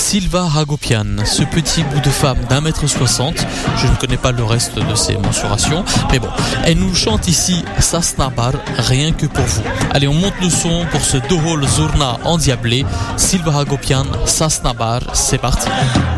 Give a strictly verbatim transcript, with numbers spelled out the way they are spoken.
Silva Hagopian, ce petit bout de femme d'un mètre soixante. Je ne connais pas le reste de ses mensurations, mais bon, elle nous chante ici Sasnabar, rien que pour vous. Allez, on monte le son pour ce Dohol Zurna endiablé. Silva Hagopian, Sasnabar, c'est parti.